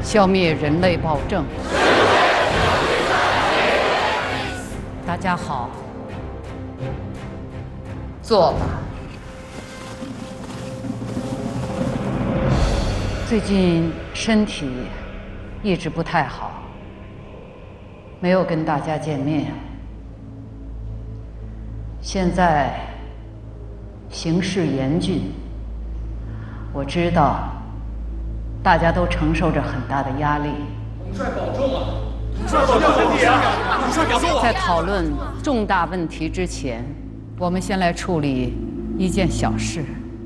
消灭人类暴政。大家好，坐吧。最近身体一直不太好，没有跟大家见面。现在形势严峻，我知道大家都承受着很大的压力。 统帅保重啊！统帅保重身体啊！统帅保重啊！ 在讨论重大问题之前，我们先来处理一件小事。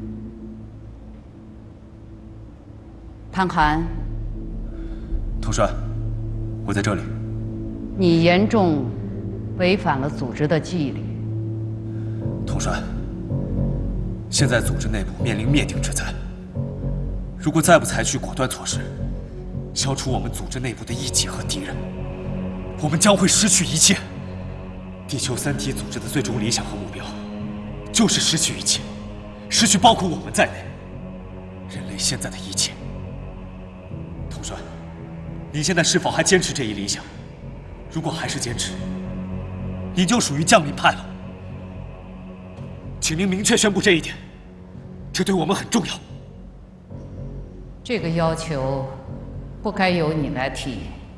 潘寒， 统帅，我在这里。 你严重违反了组织的纪律。 统帅，现在组织内部面临灭顶之灾，如果再不采取果断措施，消除我们组织内部的异己和敌人，我们将会失去一切。地球三体组织的最终理想和目标，就是失去一切，失去包括我们在内人类现在的一切。统帅，您现在是否还坚持这一理想？如果还是坚持，您就属于将领派了。请您明确宣布这一点，这对我们很重要。 这个要求不该由你来提。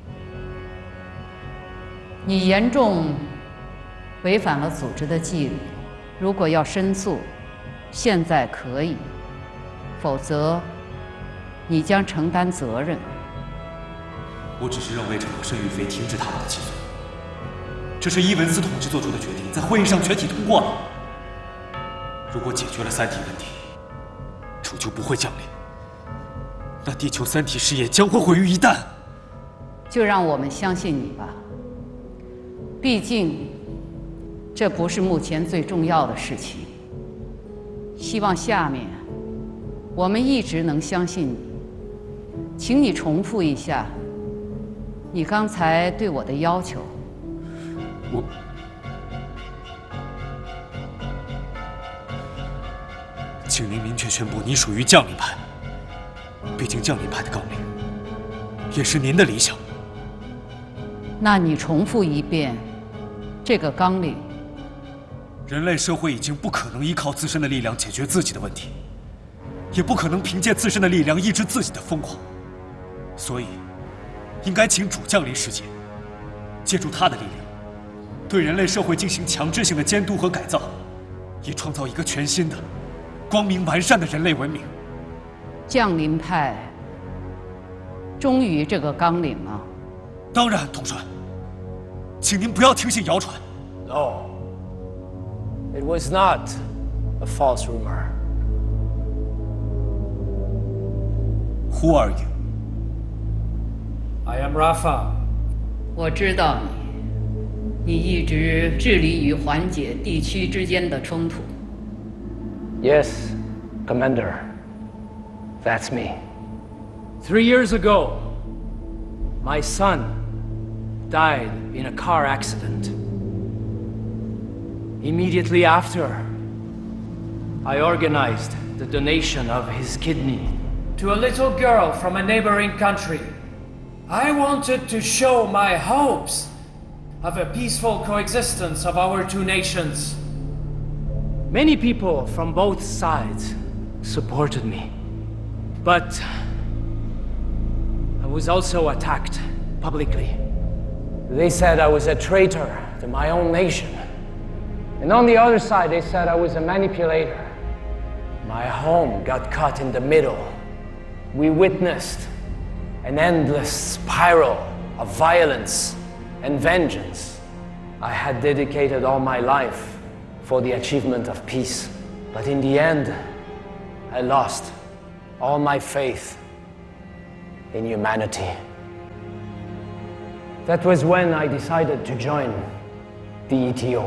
你严重违反了组织的纪律，如果要申诉，现在可以，否则你将承担责任。 我只是让卫城和申玉飞停止他们的起诉，这是伊文斯统治做出的决定，在会议上全体通过了。如果解决了三体问题，主就不会降临，那地球三体事业将会毁于一旦。 就让我们相信你吧，毕竟这不是目前最重要的事情。希望下面我们一直能相信你。请你重复一下你刚才对我的要求。 请您明确宣布，你属于将领派。毕竟将领派的纲领也是您的理想。 那你重复一遍这个纲领。 人类社会已经不可能依靠自身的力量解决自己的问题，也不可能凭借自身的力量抑制自己的疯狂，所以应该请主降临世界，借助他的力量，对人类社会进行强制性的监督和改造，以创造一个全新的、光明完善的人类文明。 降临派忠于这个纲领吗？ 当然，统帅，请您不要听信谣传。 No, it was not a false rumor. Who are you? I am Rafa. 我知道你一直致力于缓解地区之间的冲突。 Yes, Commander. That's me. 3 years ago, my son died in a car accident. Immediately after, I organized the donation of his kidney to a little girl from a neighboring country. I wanted to show my hopes of a peaceful coexistence of our two nations. Many people from both sides supported me. But I was also attacked publicly. They said I was a traitor to my own nation. And on the other side, they said I was a manipulator. My home got cut in the middle. We witnessed an endless spiral of violence and vengeance. I had dedicated all my life for the achievement of peace. But in the end, I lost all my faith in humanity. That was when I decided to join the ETO.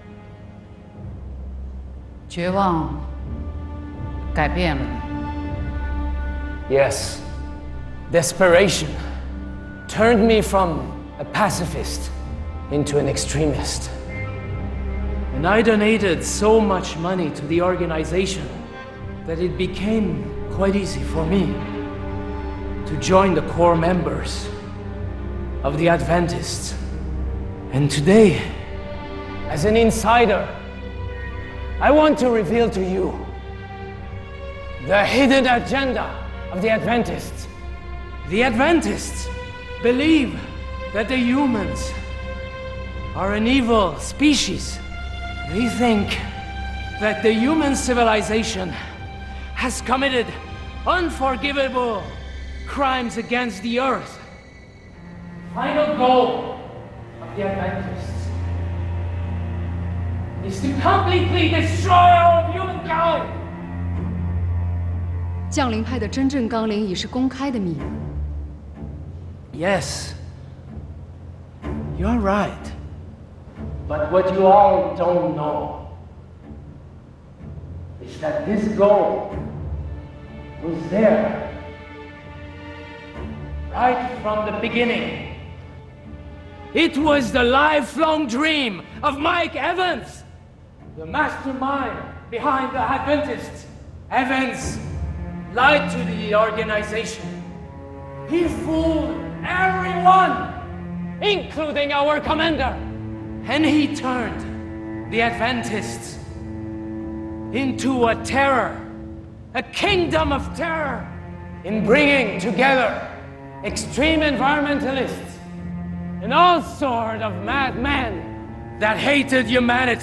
绝望改变了你。 Yes, desperation turned me from a pacifist into an extremist. And I donated so much money to the organization that it became quite easy for me to join the core members of the Adventists. And today, As an insider, I want to reveal to you the hidden agenda of the Adventists. the Adventists believe that the humans are an evil species. They think that the human civilization has committed unforgivable crimes against the earth. Final goal of the Adventists is to completely destroy all of humankind. 降临派的真正纲领已是公开的秘密。 Yes, you're right. But what you all don't know is that this goal was there right from the beginning. It was the lifelong dream of Mike Evans, the mastermind behind the Adventists. Evans lied to the organization. He fooled everyone, including our commander. And he turned the Adventists into a terror, a kingdom of terror, In bringing together extreme environmentalists and all sorts of madmen that hated humanity.